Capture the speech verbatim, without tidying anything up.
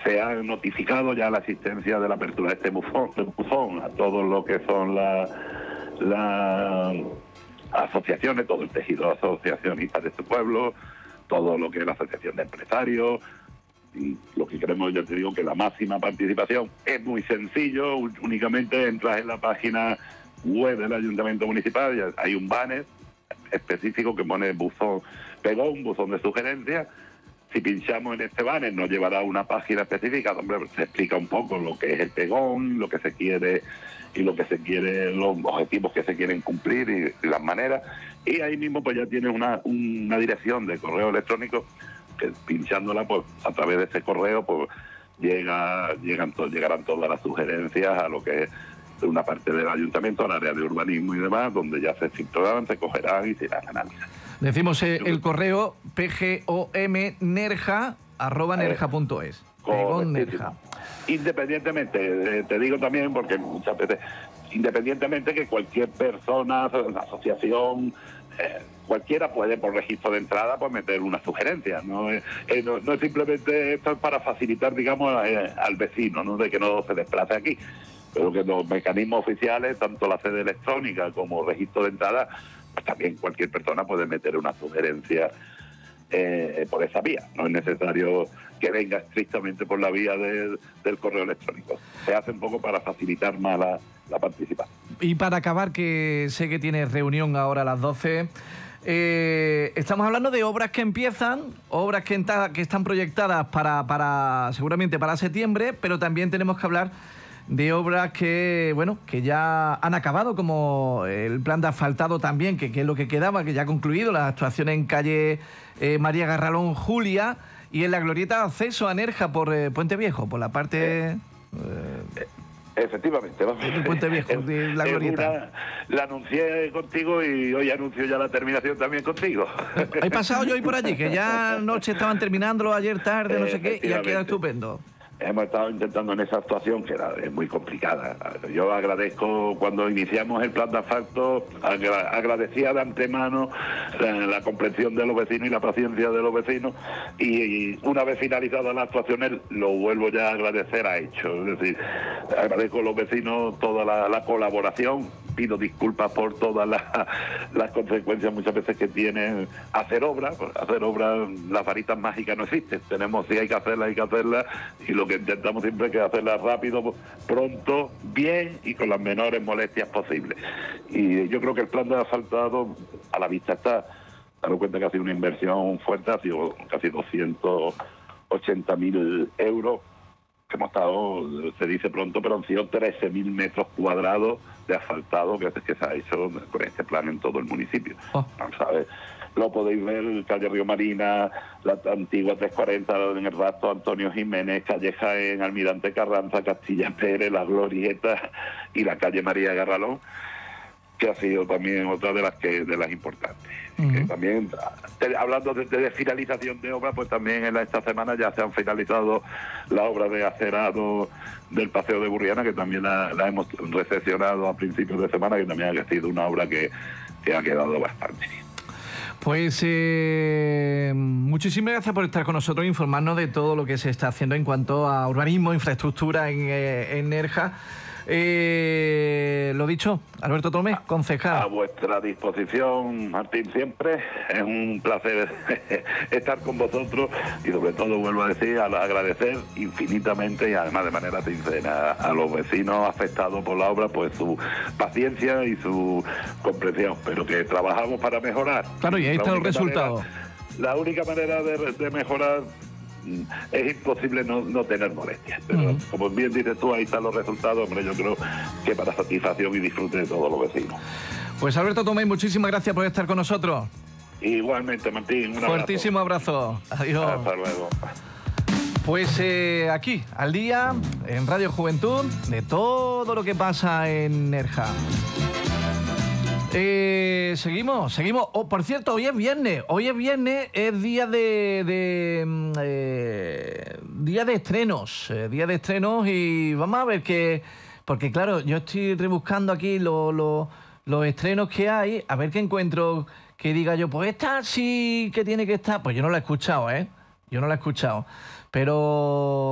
se ha notificado ya la existencia de la apertura de este buzón, de buzón a todo lo que son las la asociaciones, todo el tejido asociacionista de este pueblo, todo lo que es la asociación de empresarios. Y lo que queremos, ya te digo, que la máxima participación es muy sencillo, únicamente entras en la página web del Ayuntamiento Municipal, y hay un banner específico que pone buzón pegón, buzón de sugerencias. Si pinchamos en este banner nos llevará a una página específica donde se explica un poco lo que es el pegón, lo que se quiere y lo que se quiere, los objetivos que se quieren cumplir y, y las maneras. Y ahí mismo pues ya tienes una, una dirección de correo electrónico que pinchándola pues a través de ese correo pues llega, llegan to, llegarán todas las sugerencias a lo que es una parte del ayuntamiento, al área de urbanismo y demás, donde ya se filtrarán, se cogerán y se irán analizando. Decimos eh, el correo pgomnerja arroba nerja punto es. Nerja. Independientemente, eh, te digo también, porque muchas veces, independientemente que cualquier persona, asociación, eh, cualquiera puede por registro de entrada pues meter una sugerencia, no es, eh, no, no es simplemente esto es para facilitar, digamos, eh, al vecino, no de que no se desplace aquí, pero que los mecanismos oficiales, tanto la sede electrónica como registro de entrada, pues también cualquier persona puede meter una sugerencia eh, por esa vía. No es necesario que venga estrictamente por la vía del, del correo electrónico. Se hace un poco para facilitar más la, la participación. Y para acabar, que sé que tienes reunión ahora a las doce, eh, estamos hablando de obras que empiezan, obras que, enta, que están proyectadas para, para seguramente para septiembre, pero también tenemos que hablar de obras que, bueno, que ya han acabado, como el plan de asfaltado también, que, que es lo que quedaba, que ya ha concluido, las actuaciones en calle eh, María Garralón Julia y en la glorieta de acceso a Nerja por eh, Puente Viejo, por la parte... Eh, eh, efectivamente, vamos. El Puente Viejo, de la glorieta. Una, la anuncié contigo y hoy anuncio ya la terminación también contigo. He pasado yo hoy por allí, que ya anoche estaban terminándolo, ayer tarde, no sé qué, y ha quedado estupendo. Hemos estado intentando en esa actuación, que era, es muy complicada. Yo agradezco, cuando iniciamos el plan de asfalto, agra agradecía de antemano la, la comprensión de los vecinos y la paciencia de los vecinos, y, y una vez finalizadas las actuaciones, lo vuelvo ya a agradecer a hecho. Es decir, agradezco a los vecinos toda la, la colaboración, pido disculpas por todas las, las consecuencias muchas veces que tiene hacer obras. Hacer obras, las varitas mágicas no existen. Tenemos, si hay que hacerlas, hay que hacerlas, y lo que intentamos siempre es que hacerlas rápido, pronto, bien y con las menores molestias posibles. Y yo creo que el plan de asfaltado a la vista está. Dando cuenta que ha sido una inversión fuerte, ha sido casi doscientos ochenta mil euros, que hemos estado, se dice pronto, pero han sido trece mil metros cuadrados de asfaltado que, que se ha hecho con este plan en todo el municipio. Oh. ¿Sabes? Lo podéis ver, calle Río Marina, la antigua trescientos cuarenta en el Rastro, Antonio Jiménez, calle Jaén, Almirante Carranza, Castilla Pérez, La Glorieta y la calle María Garralón, que ha sido también otra de las que de las importantes. Uh-huh. Que también, hablando de, de finalización de obras, pues también en esta semana ya se han finalizado la obra de acerado del Paseo de Burriana, que también la, la hemos recepcionado a principios de semana, que también ha sido una obra que, que ha quedado bastante bien. Pues eh, muchísimas gracias por estar con nosotros e informarnos de todo lo que se está haciendo en cuanto a urbanismo, infraestructura en, eh, en Nerja. Eh, lo dicho, Alberto Tomé, concejal. A vuestra disposición, Martín, siempre. Es un placer estar con vosotros y sobre todo, vuelvo a decir, a agradecer infinitamente y además de manera sincera a los vecinos afectados por la obra, pues su paciencia y su comprensión, pero que trabajamos para mejorar. Claro, y ahí está el resultado. Manera, la única manera de, de mejorar es imposible no, no tener molestias, pero uh-huh. como bien dices tú, ahí están los resultados, hombre, yo creo que para satisfacción y disfrute de todos los vecinos. Pues Alberto Tomé, muchísimas gracias por estar con nosotros. Igualmente, Martín, un fuertísimo abrazo. abrazo. Adiós. Hasta luego. Pues eh, aquí, al día, en Radio Juventud, de todo lo que pasa en Nerja. Eh, seguimos, seguimos. Oh, por cierto, hoy es viernes. Hoy es viernes, es día de, de eh, día de estrenos, eh, día de estrenos y vamos a ver qué, porque claro, yo estoy rebuscando aquí los lo, los estrenos que hay, a ver qué encuentro que diga yo, pues esta sí que tiene que estar. Pues yo no la he escuchado, ¿eh? Yo no la he escuchado, pero